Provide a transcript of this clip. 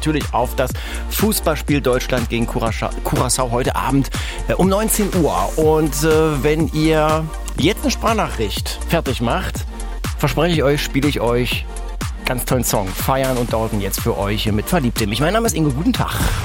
natürlich auf das Fußballspiel Deutschland gegen Curaçao heute Abend um 19 Uhr. Und wenn ihr jetzt eine Sprachnachricht fertig macht, verspreche ich euch, spiele ich euch ganz tollen Song. Feiern und Dorten jetzt für euch hier mit Verliebt in mich. Mein Name ist Ingo, guten Tag.